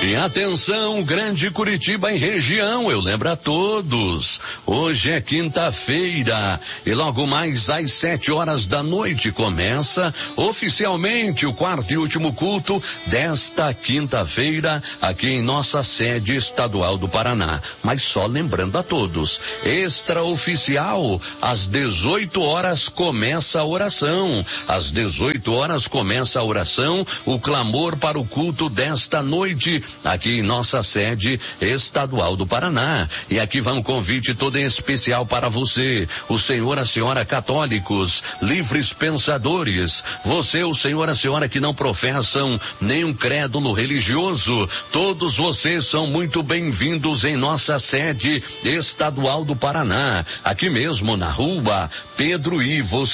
E atenção, Grande Curitiba em região, eu lembro a todos, hoje é quinta-feira e logo mais às 7 horas da noite começa oficialmente o quarto e último culto desta quinta-feira aqui em nossa sede estadual do Paraná. Mas só lembrando a todos, extraoficial, às 18 horas começa a oração, às 18 horas começa a oração, o clamor para o culto desta noite aqui em nossa sede estadual do Paraná. E aqui vai um convite todo em especial para você, o senhor, a senhora católicos, livres pensadores, você, o senhor, a senhora que não professam nenhum crédulo religioso, todos vocês são muito bem-vindos em nossa sede estadual do Paraná, aqui mesmo na rua Pedro Ivo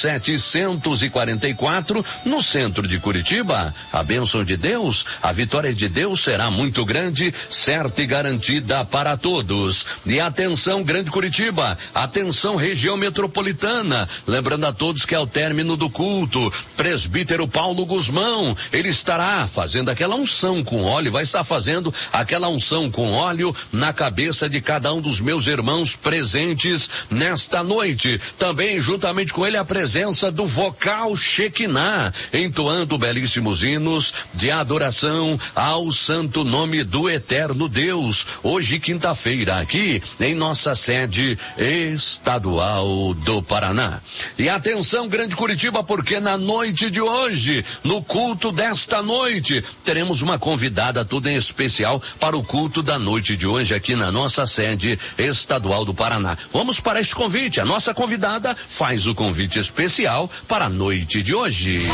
744, no centro de Curitiba. A bênção de Deus, a vitória de Deus será muito grande, certa e garantida para todos. E atenção, Grande Curitiba, atenção, região metropolitana, lembrando a todos que ao término do culto, presbítero Paulo Guzmão, ele estará fazendo aquela unção com óleo, vai estar fazendo aquela unção com óleo na cabeça de cada um dos meus irmãos presentes nesta noite. Também juntamente com ele a presença do vocal Shekinah, entoando belíssimos hinos de adoração ao santo nome do eterno Deus, hoje quinta-feira aqui em nossa sede estadual do Paraná. E atenção, Grande Curitiba, porque na noite de hoje, no culto desta noite, teremos uma convidada toda em especial para o culto da noite de hoje aqui na nossa sede estadual do Paraná. Vamos para este convite, a nossa convidada faz o convite especial para a noite de hoje.